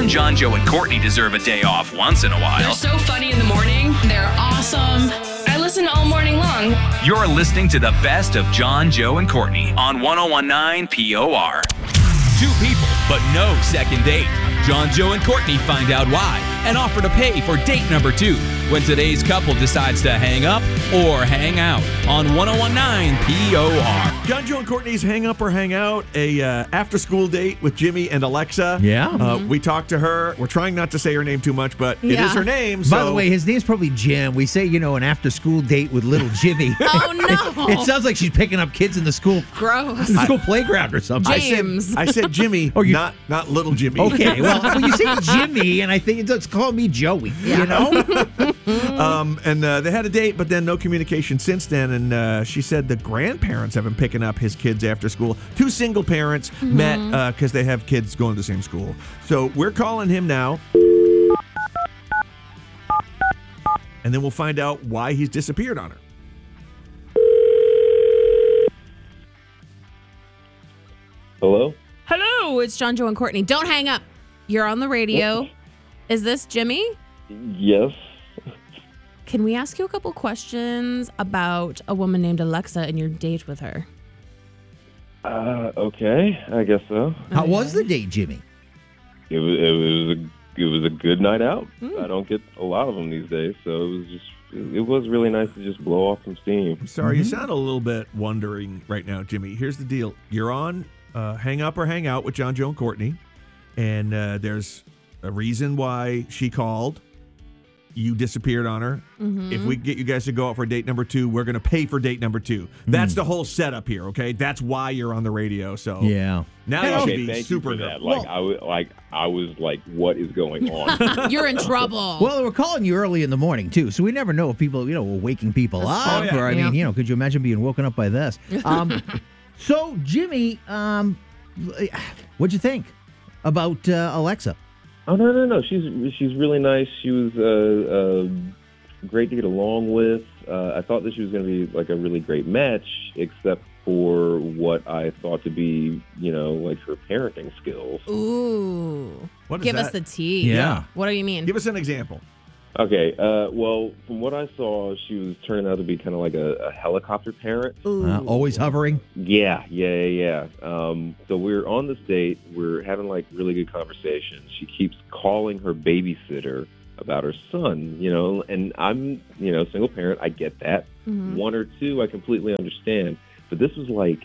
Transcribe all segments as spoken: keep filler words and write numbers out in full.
Even John, Joe, and Courtney deserve a day off once in a while. They're so funny in the morning. They're awesome. I listen all morning long. You're listening to the best of John, Joe, and Courtney on one oh one point nine P O R. Two people, but no second date. John, Joe, and Courtney find out why and offer to pay for date number two when today's couple decides to hang up or hang out on one oh one point nine P O R. John, Joe, and Courtney's Hang Up or Hang Out, a uh, after-school date with Jimmy and Alexa. Yeah. Uh, Mm-hmm. We talked to her. We're trying not to say her name too much, but it Yeah. is her name. So. By the way, his name's probably Jim. We say, you know, an after-school date with little Jimmy. Oh, no. It sounds like she's picking up kids in the school, Gross. the school playground or something. I said, James. I said Jimmy, Oh, you- not not little Jimmy. Okay, well, when you say Jimmy, and I think it's call me Joey, you know? Um, and uh, they had a date, but then no communication since then. And uh, she said the grandparents have been picking up his kids after school. Two single parents met because they have kids going to the same school. So we're calling him now. And then we'll find out why he's disappeared on her. Hello? Hello, it's John, Joe, and Courtney. Don't hang up. You're on the radio. Is this Jimmy? Yes. Can we ask you a couple questions about a woman named Alexa and your date with her? Uh, okay, I guess so. How was the date, Jimmy? It was it was a it was a good night out. I don't get a lot of them these days, so it was just it was really nice to just blow off some steam. I'm sorry, you sound a little bit wondering right now, Jimmy. Here's the deal. You're on uh, Hang Up or Hang Out with John, Joe, and Courtney. And uh, there's a reason why she called. You disappeared on her. Mm-hmm. If we get you guys to go out for date number two, we're going to pay for date number two. That's the whole setup here, okay? That's why you're on the radio. So Yeah. now you should Okay, be thank super you for nervous. that. Like I was like I was like, what is going on? You're in trouble. Well, we're calling you early in the morning, too, so we never know if people, you know, we're waking people up. Oh, yeah. Or, I Yeah. mean, you know, could you imagine being woken up by this? Um, so, Jimmy, um, what'd you think about uh, Alexa? Oh no no no, she's she's really nice. She was uh, uh, great to get along with. Uh, I thought that she was going to be like a really great match, except for what I thought to be, you know, like her parenting skills. Ooh. What is Give that? us the tea. Yeah. What do you mean? Give us an example. Okay, uh, well, from what I saw, she was turning out to be kind of like a, a helicopter parent. Uh, always hovering? Yeah, yeah, yeah. yeah. Um, so we're on this date. We're having like really good conversations. She keeps calling her babysitter about her son, you know, and I'm, you know, single parent. I get that. Mhm. One or two, I completely understand. But this was like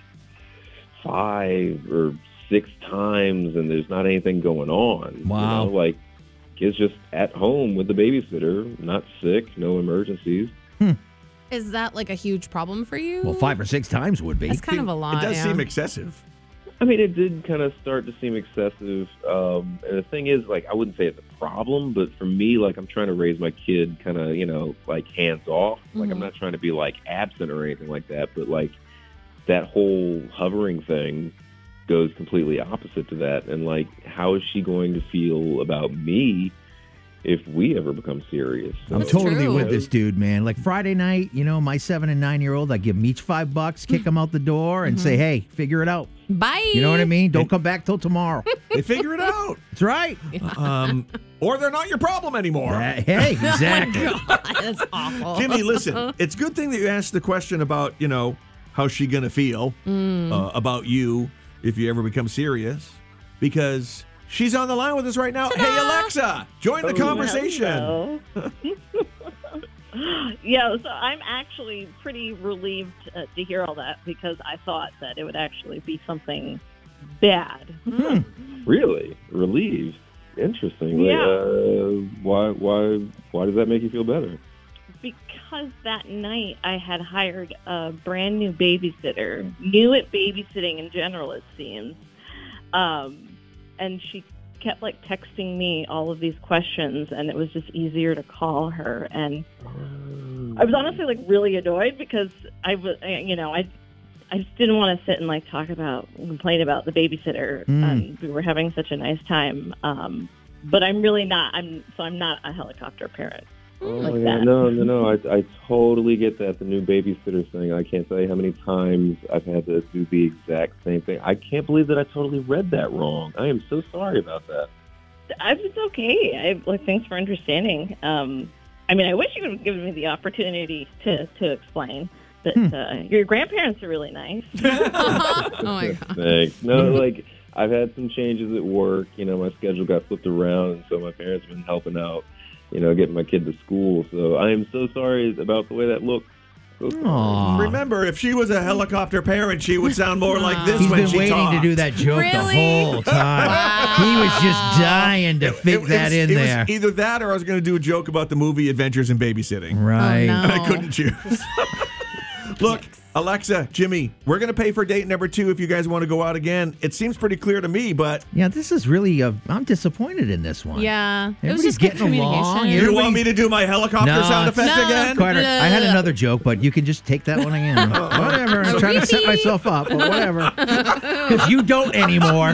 five or six times, and there's not anything going on. Wow. You know, like, kid's just at home with the babysitter, not sick, no emergencies. Is that like a huge problem for you? Well, five or six times would be. That's kind of a lot. It does yeah. seem excessive. I mean, it did kind of start to seem excessive. Um, and the thing is, like, I wouldn't say it's a problem, but for me, like, I'm trying to raise my kid kind of, you know, like hands off. Like, I'm Mhm. not trying to be like absent or anything like that, but like that whole hovering thing goes completely opposite to that. And like, how is she going to feel about me if we ever become serious? I'm That's totally true. with this dude, man. Like Friday night, you know, my seven and nine year old, I give them each five bucks, kick them out the door, and say, hey, figure it out. Bye. You know what I mean? Don't come back till tomorrow. They figure it out. That's right. Um, or they're not your problem anymore. Uh, hey, exactly. That's awful. Jimmy, listen, it's a good thing that you asked the question about, you know, how's she going to feel uh, about you if you ever become serious, because she's on the line with us right now. Hey, Alexa, join the Oh, conversation. Hello. Yeah, so I'm actually pretty relieved uh, to hear all that, because I thought that it would actually be something bad. Really? Relieved? Interesting. Like, Yeah. uh, why, why, why does that make you feel better? Because that night I had hired a brand new babysitter, new at babysitting in general, it seems. Um, and she kept like texting me all of these questions, and it was just easier to call her. And I was honestly like really annoyed, because I was, you know, I, I just didn't want to sit and like talk about, complain about the babysitter. Mm. Um, we were having such a nice time. Um, but I'm really not. I'm so I'm not a helicopter parent. Oh, like yeah, that. no, no, no. I, I totally get that. The new babysitter thing. I can't tell you how many times I've had to do the exact same thing. I can't believe that I totally read that wrong. I am so sorry about that. I it's okay. I like thanks for understanding. Um, I mean, I wish you would have given me the opportunity to to explain that Hmm. uh, your grandparents are really nice. Oh my god. Thanks. No, like I've had some changes at work. You know, my schedule got flipped around, and so my parents have been helping out. You know, getting my kid to school. So I am so sorry about the way that looks. So sorry. Aw. Remember, if she was a helicopter parent, she would sound more like this He's when been she waiting talked. to do that joke Really? the whole time. He was just dying to It- fit it that was- in it there. was either that or I was going to do a joke about the movie Adventures in Babysitting. Right. Oh, no. And I couldn't choose. Look, Alexa, Jimmy, we're going to pay for date number two if you guys want to go out again. It seems pretty clear to me, but Yeah, this is really, uh, I'm disappointed in this one. Yeah. It was Everybody's just good getting along. communication. do you Everybody- want me to do my helicopter No, sound it's- effect No. again? Carter, I had Uh, another joke, but you can just take that one again. Whatever. I'm trying to set myself up, but whatever. Because you don't anymore.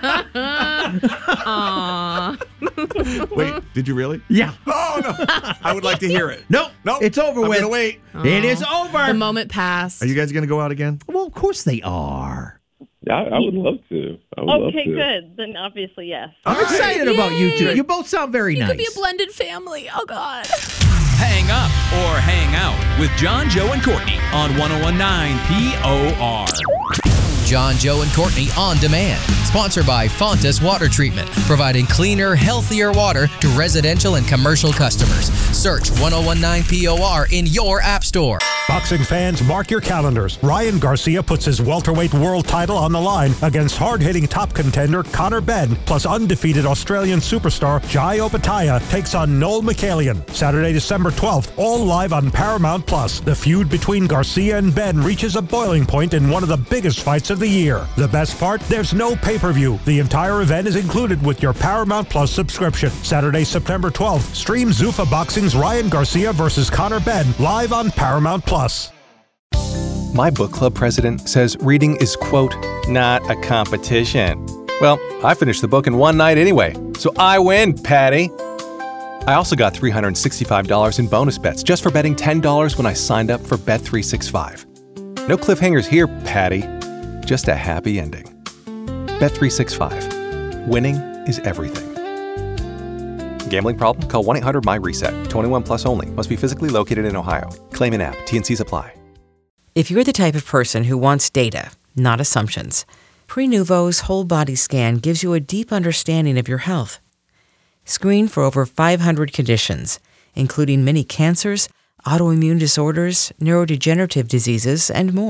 Aw. Wait, did you really? Yeah. Oh, no. I would like to hear it. Nope. Nope. It's over I'm with. going to wait. It is over. The moment passed. Are you guys going to go out again? Well, of course they are. I, I would love to. I would love Okay, to. good. Then obviously yes. I'm excited about you two. Yay. You both sound very It nice. could be a blended family. Oh god. Hang up or hang out with John, Joe, and Courtney on ten nineteen P O R. John, Joe, and Courtney on demand. Sponsored by Fontas Water Treatment, providing cleaner, healthier water to residential and commercial customers. Search ten nineteen P O R in your app store. Boxing fans, mark your calendars. Ryan Garcia puts his welterweight world title on the line against hard-hitting top contender Conor Benn, plus undefeated Australian superstar Jai Opetaia takes on Noel Michaelian. Saturday, December twelfth, all live on Paramount Plus. The feud between Garcia and Benn reaches a boiling point in one of the biggest fights of the year. The best part? There's no pay-per-view. The entire event is included with your Paramount Plus subscription. Saturday, September twelfth, stream Zuffa Boxing's Ryan Garcia versus Conor Benn live on Paramount Plus. My book club president says reading is, quote, not a competition. Well, I finished the book in one night anyway, so I win, Patty. I also got three hundred sixty-five dollars in bonus bets just for betting ten dollars when I signed up for Bet three sixty-five. No cliffhangers here, Patty. Just a happy ending. Bet three sixty-five. Winning is everything. Gambling problem? Call one eight hundred my reset. twenty-one plus only. Must be physically located in Ohio. Claim in app. T N Cs apply. If you're the type of person who wants data, not assumptions, Prenuvo's whole body scan gives you a deep understanding of your health. Screen for over five hundred conditions, including many cancers, autoimmune disorders, neurodegenerative diseases, and more.